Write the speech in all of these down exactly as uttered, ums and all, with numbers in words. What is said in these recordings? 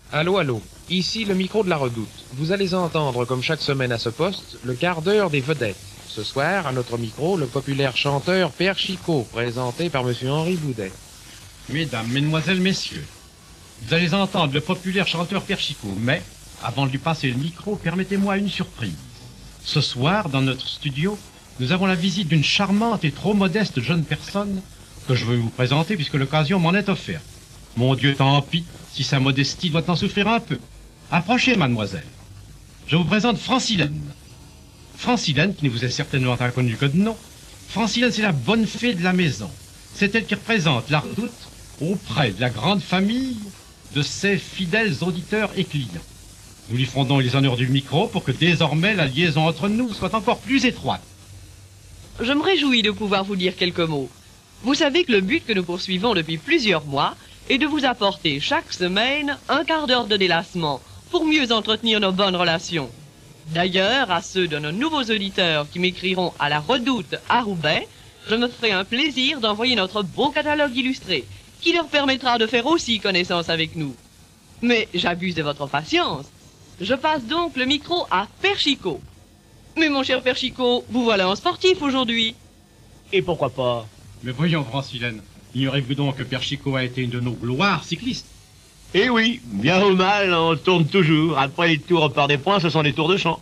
Allô, allô, ici le micro de la Redoute. Vous allez entendre, comme chaque semaine à ce poste, le quart d'heure des vedettes. Ce soir, à notre micro, le populaire chanteur Père Chicot, présenté par Monsieur Henri Boudet. Mesdames, Mesdemoiselles, Messieurs, vous allez entendre le populaire chanteur Père Chicot, mais, avant de lui passer le micro, permettez-moi une surprise. Ce soir, dans notre studio, nous avons la visite d'une charmante et trop modeste jeune personne que je veux vous présenter puisque l'occasion m'en est offerte. Mon Dieu, tant pis, si sa modestie doit en souffrir un peu. Approchez, mademoiselle. Je vous présente Francilène. Francilène, qui ne vous est certainement inconnue que de nom. Francilène, c'est la bonne fée de la maison. C'est elle qui représente la Redoute auprès de la grande famille de ses fidèles auditeurs et clients. Nous lui ferons donc les honneurs du micro pour que désormais la liaison entre nous soit encore plus étroite. Je me réjouis de pouvoir vous dire quelques mots. Vous savez que le but que nous poursuivons depuis plusieurs mois est de vous apporter chaque semaine un quart d'heure de délassement pour mieux entretenir nos bonnes relations. D'ailleurs, à ceux de nos nouveaux auditeurs qui m'écriront à la Redoute à Roubaix, je me ferai un plaisir d'envoyer notre beau catalogue illustré qui leur permettra de faire aussi connaissance avec nous. Mais j'abuse de votre patience. Je passe donc le micro à Père Chicot. Mais mon cher Père Chicot, vous voilà en sportif aujourd'hui. Et pourquoi pas? Mais voyons, Francilène, ignorez-vous donc que Père Chicot a été une de nos gloires cyclistes? Eh oui, bien ou mal, on tourne toujours. Après les tours par des points, ce sont des tours de champ.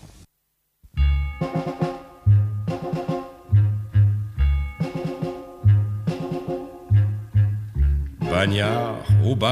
Bagnard au bar.